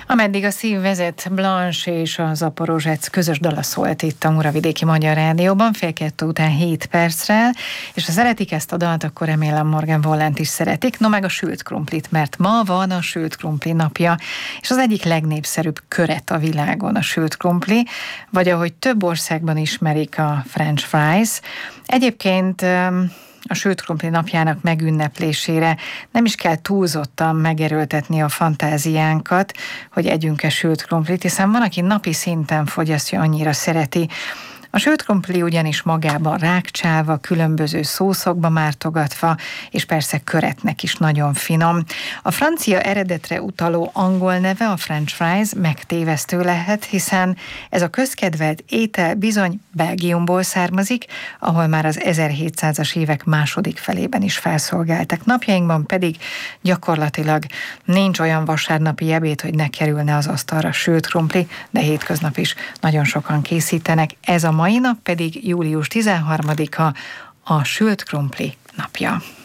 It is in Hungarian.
Ameddig a szív vezet, Blanche és a Zaporozsec közös dala szólt itt a Muravidéki Magyar Rádióban, 1:30 után 7 perccel, és ha szeretik ezt a dalt, akkor remélem Morgan Wallent is szeretik, no meg a sült krumplit, mert ma van a sült krumpli napja, és az egyik legnépszerűbb köret a világon a sült krumpli, vagy ahogy több országban ismerik, a French fries. Egyébként a sült krumpli napjának megünneplésére nem is kell túlzottan megerőltetni a fantáziánkat, hogy együnk-e sült krumplit, hiszen van, aki napi szinten fogyasztja, annyira szereti. A sült krumpli ugyanis magában rákcsálva, különböző szószokba mártogatva, és persze köretnek is nagyon finom. A francia eredetre utaló angol neve, a French fries, megtévesztő lehet, hiszen ez a közkedvelt étel bizony Belgiumból származik, ahol már az 1700-as évek második felében is felszolgáltak. Napjainkban pedig gyakorlatilag nincs olyan vasárnapi ebéd, hogy ne kerülne az asztalra sült krumpli, de hétköznap is nagyon sokan készítenek. Ez a mai nap pedig július 13-a, a sült krumpli napja.